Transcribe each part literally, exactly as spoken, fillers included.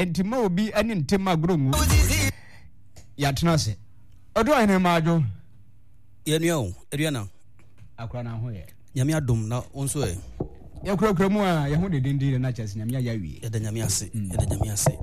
entima obi ane ntema gromu ya tenase odo ene maajo ye nua eduana akra na ho ye nyame adom na onso e ya kura kura mu a ya ho de dindi na chase nyame ya wie ya da nyame ase ya da nyame ase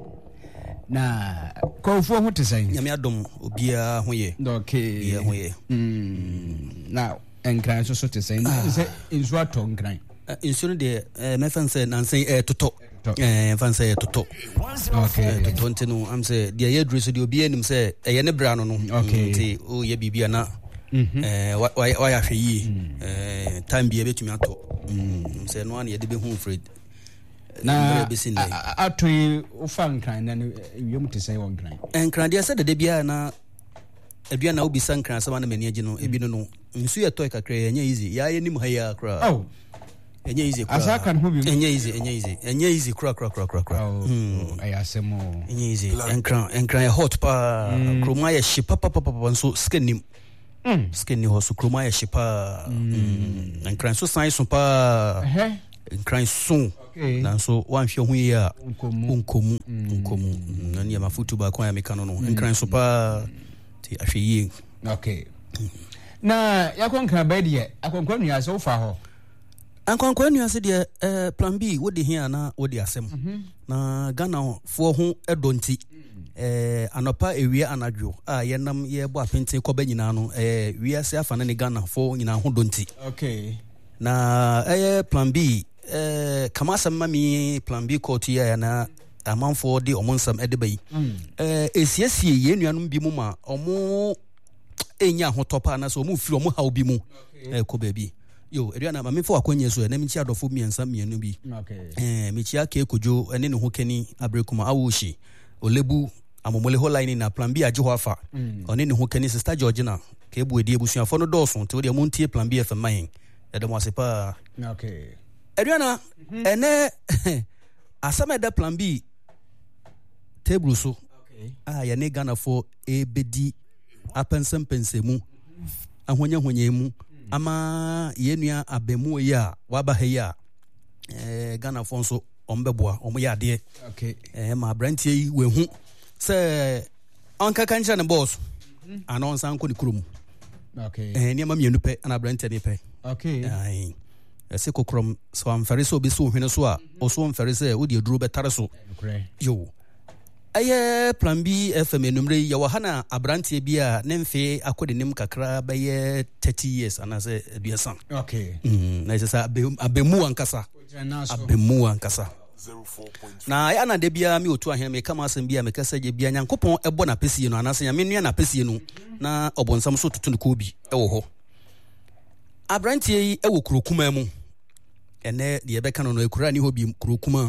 na kofu ho tesan nyame adom obia ho ye okay ya ho ye mm now enkran so so tesan se inso ato nkran inso de me fan say nansen eh toto eh fan say toto okay toto ntino am say de ye dru so de obia nim say eh ne bra no no nti o ye bibia na eh wa ya hwe yi eh time bia betumi ato mm say no an ye de be hu Fred na atoi ufa nkran na wiem tesan won nkran nkran de say de bia na edua na obi san nkran sama na mani agi no ebi no no nsu ye toy kakra ye nya easy ya ye nim ha ya kra oh enye easy kra asa kan ho bi enye easy enye easy enye easy kra kra kra kra kra mm ayasemo enye easy enkran enkran ye hot pa kroma ye shipa pa pa pa nso skin nim mm skin ni ho so kroma ye shipa mm enkran so san so pa eh enkran so na so wan hwe hu ya onkomu onkomu na ni ma futu ba kwa ya meka no no enkran so pa ti ahwe yi okay na yakonkran ba die akonkran nua so fa ho ankonkran nua se de eh plan B wo de hia na wo de asem na Ghana fo ho edonti eh anopa ewia anadwo a yenam ye bo apente koba nyina no eh wiase afa na ne Ghana fo nyina ho donti okay na eh plan B eh kama sama mi plan B court ya na amanfo de omonsam edebai eh esiesie ye nuanom bi mu ma omo enya hotopa na so omo firi omo hawo bi mu eh ko baabi yo eduana ma mefo akonye so na michi adofo miensa mienu bi okay eh michi aka ekojo ene ne ho kani abrekuma awoshi olebu amomole ho line na plan B aje ho afa one ne ho kani sister Georgina ka ebu edi ebusuafo no dɔɔso te wo de mo ntie plan B F man ede mo asepa okay eduana ene asama da plan B table so okay ah ya ne Ghana for ebedi apensem pensemu ahonya honya mu ama yenua abemu ya waba he ya eh Ghana for so ombeboa omo ya de okay eh ma brantie yi we hu se onka kancha ne boss anon san ko ni kurum okay eh ni ma mienu pe ana brantie ni pe okay ai ese kokrom so am fere so be so hwene so a o so am fere se wo de duro betare so yo aye plan B F M numre ya wahana abrantie bi a ne mfe akode nim kakra ba ye thirty years anase aduasa okay mm na isa abemu ankasa abemu ankasa na ya na de bia mi otu ahen me kama asem bia me kasa je bia nyankopon ebo na pesie no anase nyame nua na pesie no na obonsam so tutu ko bi ewo ho abrantie yi ewo kurokuma mu ene de yebeka no no ekura ni ho bi kurokuma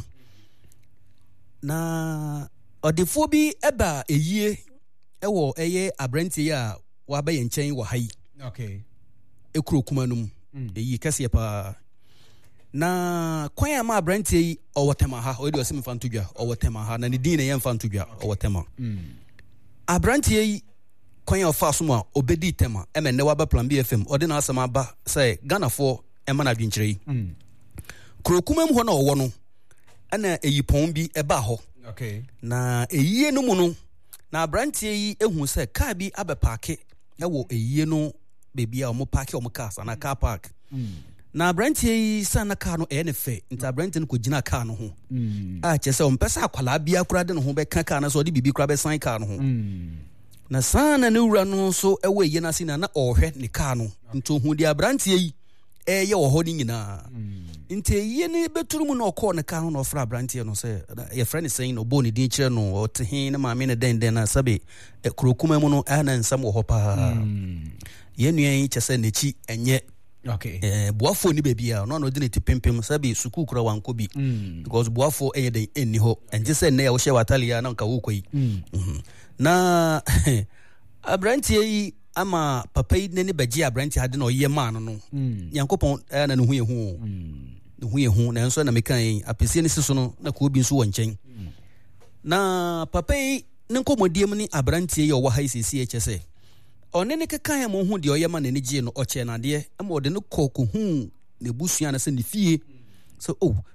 na odefo bi eba eyie ewo eye abrantie a waba ye nchen wo hai okay ekurokuma num eyi kase pa na kwan ya ma abrantie yi owotema ha odi osim fantudwa owotema ha na ne din na ye fantudwa owotema abrantie yi kwan ya ofa so ma obedi tema eme ne waba plan B F M odi na asema ba say Ghana for ema na dwinkyere yi kurokuma mu ho na owo no ana eyipon bi eba ho okay na eyie no mu no na abrantie yi ehu se car bi abepaake ewo eyie no bebi a omo park omo cars na car park na abrantie yi sana car no e ne fe nta abrantie no ko gina car no ho a che se ompesa akwala bia kura de no ho be ka car na so de bibi kura be san car no ho na sana ne wura no so ewo eyie na sina na ohwe ne car no nto hu di abrantie yi eh ye wo ho ni nyina nte ye ne beturu mu na okọ ne ka ho na ofra abrantie no se ye friend saying no bo ne din kire no otehin na maame ne den den na sabe kurokuma mu no ana nsam wo ho pa ye nua yi chese nechi enye okay eh boafo ni bebia no no de ne tipempem sabe suku kura wanko bi because boafo enye den enni ho enje se ne ya wo hye watalia na nka wo koi na abrantie yi ama papa yi ne bagie abrantie hade na oye ma no no yankopon na ne hu ye hu ne hu ye hu na nso na mekan apesie ne siso no na ko bi nso wo nchen na papa yi ne nkomodiem ni abrantie yi o wa ha sisi eche se one ne kekan ya mo hu de oye ma na ne gie no oche na de ama ode ne koku hu ne busua na se ne fie so oh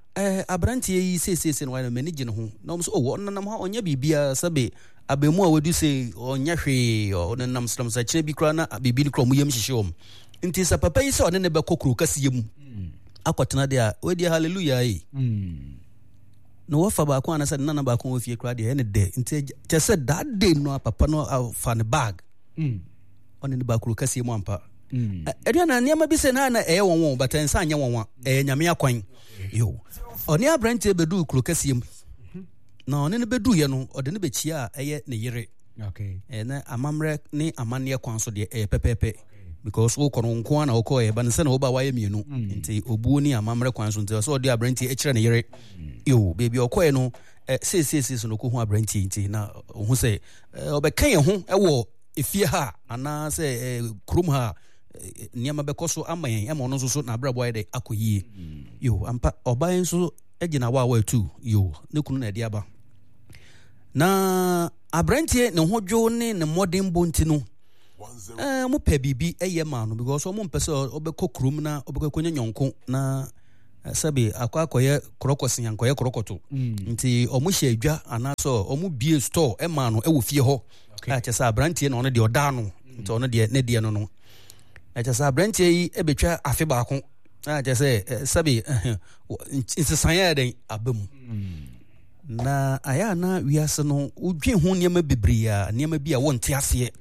eh abrantie yi sesese no wa mani gine ho na mo so oh onam ha onya bibia sabe abemu a wadu se onya hwe onam slam sa kire bi kra na bibi ni kra mo yam hihye om nti sa papa yi se one ne be kokuru kasiye mu akotena de a we di hallelujah yi no wafa ba ko anasa nana ba ko ofie kra de ne de nti je se that day no papa no fa ne bag one ne ba kuru kasiye mu ampa eri na niam bi se na na e won won but ensa anya won wa e nyame akwan yo oni abrantie bedu kuru kasiye mu na one ne bedu ye no ode ne be chia eye ne yire okay e na amamre ne amane kwan so de e pepepe because wo kono nko na wo ko e ban se na wo ba wa ye mienu nti obuo ni amamre kwan so nti so ode abrantie e kire ne yire yo baby okoe no se se se so no ko hu abrantie nti na hu se obeka ye ho e wo efie ha ana se krum ha niama bekoso amayen e mo no so na brabo ye de akoyie yo ampa oban so egina wa wa tu yo ne kunu na de aba na abrantie ne hodwo ne ne modern bonti no eh mo pe bibi eye ma no because o mo mpese obekọ krum na obekọ nyonko na sabe akwa akoye krokosin yankoye krokoto nti o mo hye adwa ana so o mo bie store e ma no e wo fie ho a che sa abrantie no no de oda no nti ono de ne de no no a che sa abrantie yi e betwa afi ba ko a che se sabe insesan ya den abam na aya na wiase no udwen ho niam bebria niam bi a wonte ase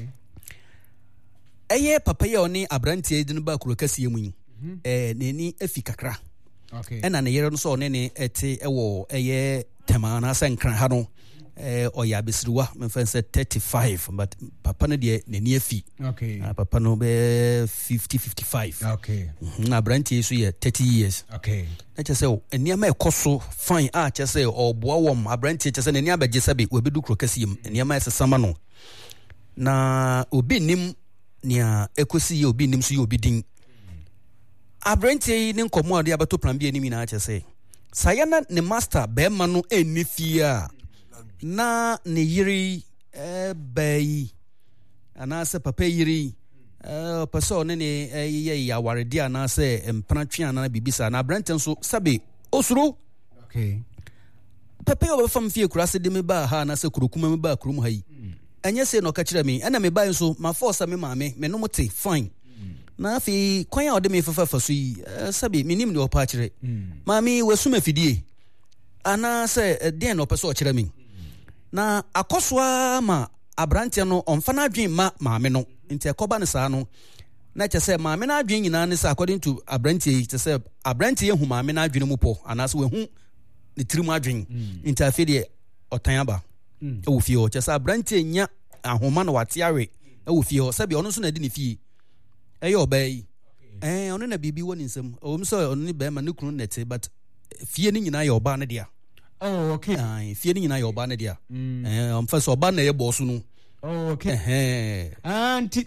eye papa ye oni abrantie din ba kuro kasiye mu eh neni afi kakra okay ena ne yere no so ne ne ete ewo eye temana sankran ha no eh oya besriwa memfense thirty-five but papa ne de neni afi okay uh, papa no be fifty fifty-five okay na abrantie so ye thirty years okay na chese o eniama ekoso fine a chese oboa wom abrantie chese neni abegye sabe obedu kuro kasiye mu eniama esesama no na obi nim nia ekosi ye obi nim so ye obi din abrantie ni nkomo ade abato plan bi enimi na chese sayana ne master be ma no enifia na ne yiri eh bai ana se papa yiri eh paso ne ne ye ya warede ana se empana twa ana bibisa na abrantie so sabe osuro okay papa yo be fam fie kura se de me ba ha na se kurukuma me ba kurum ha yi anya se no ka kire me ana me ba nso ma force me maame me no mote fine na afi kwan a ode me fafafa so yi sabe minim de opa kire maame wasuma fidie ana se den no pese o kire me na akosoa ma abrantie no omfa na adwen ma maame no nti akoba ne saa no na che se maame na adwen nyina ne sa according to abrantie che se abrantie hu maame na adwen mu po ana se we hu ne tirimu adwen nti afi de otan aba e wo fie o che se abrantie nya ahoma na wate awe e wo fie o sabe ono so na di ne fie e ye obai eh ono na bibi woni nsem o mso ono ni be ma ne kunu nete but fie ni nyina ye oba ne dia oh okay ai fie ni nyina ye oba ne dia eh o mfa so oba na ye boss no oh okay eh anti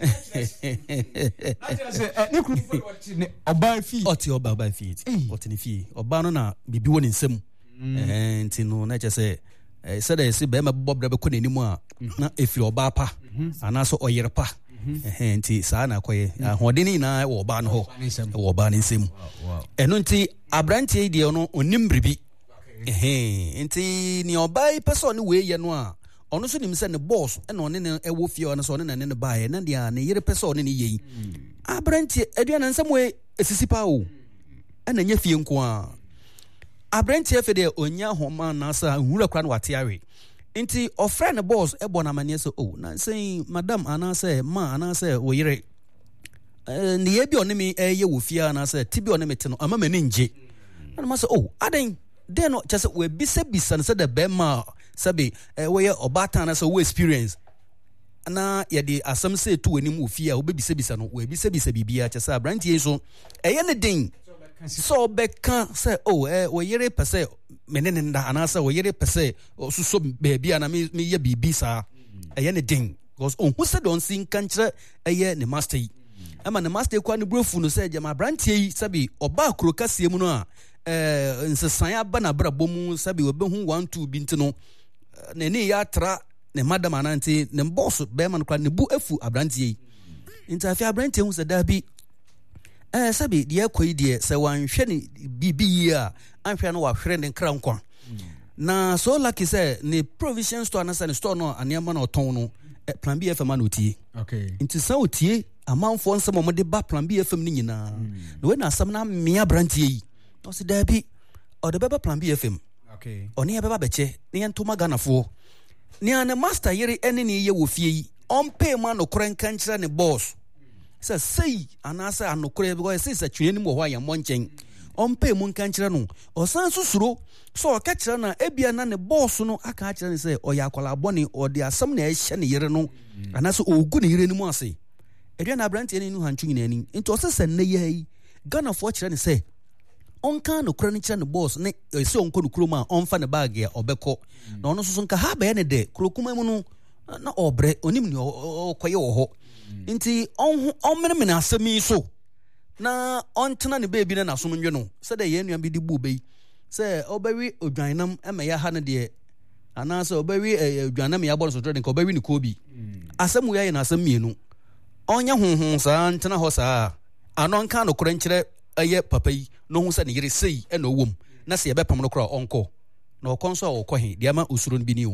ne kunu ne oba fie oti oba oba fie oti ne fie oba no na bibi woni nsem eh nti no na che se eh said I see be ma bob be ko nanimu a na efiri oba pa ana so oyere pa eh nti saa na koye ahodeni na wo oba no ho wo oba ne nsem eno nti abrantie de no onim bribi eh nti ni oba yi person ne we ye no a ono so nim se ne boss e no ne ne ewo fie ono so ne ne ne ba ye na dia ne yere person ne ne yi abrantie aduana nsem we esisi pa o na nya fie nko a abrantie fe de onya homa na sa hura kra na wate awe nti ofre ne boss e bo na mane so oh na say madam ana say ma ana say wo yire eh ne ye bi onemi eye wo fia na say tibi onemi te no ama mani nje na ma say oh aden den no just we bisa bisa na say the be ma sabe eh wo ye obata na say wo experience na ye de asam say to anim wo fia wo be bisa bisa no we bisa bisa bibia just abrantie so eye ne den so beka say oh eh wo yire pese menene nda anasa wo yire pese osuso baby ana me ye bibi sa eye ne den because on who said on sin kantre eye ne master yi ama ne master kwa ne brofu no say jama brantie yi sabi oba kroka sie mu no a eh nsesan aba na brabo mu sabi obehu one two bi ntino ne ne ya tra ne madam anante ne boss be man kwa ne bu afu abrantie yi ntafi abrantie hu sada bi eh sabi de akoi de se wanhwe ne bibi a anhwe no wahwere ne nkra nkwa na so lucky say ne provision store na say ne store no anema na oton no Plan B F M na otie okay nti sa otie amanfo nsem mo de ba Plan B F M ni nyina no we na asam na mea brantie yi no se da bi o de beba Plan B F M okay oni e beba beche ne yentoma ganafo ne an master yere ene ne ye wo fie yi on pay man no kren kanchira ne boss say say anasa anokore because say say twene ni mo ho ayam nchen on pay mun kanchira no o san susuro so o ka kira na ebia na ne boss no aka kira ne say o ya akwala boni o de asam na e hye ne yere no anasa ogu ne yere ni mu ase edua na brand ene nu hantwu nyina ni nti o se se ne ye Ghana fo kira ne say on kan no kura ne kira ne boss ne se on ko no kuro ma on fa ne bag ya obekọ na ono so so nka ha ba ye ne de kuro kuma mu no na obre onim ni okoye wo ho nti on on mene mene asemi so na on tena ne baby na nasom nwe no se de ye nuan bi di bu bei se obawi odwanam ema ya ha ne de ana se obawi odwanam ya bolo so tro de ko obawi ni ko bi asemu ya ye na asem mienu onya honhon sa ntena ho sa anon kan no kora nkire aye papa yi no hu se ne yere sei e no wom na se ye bepam no kora onko na okonso a okohe de ama usuro bi ni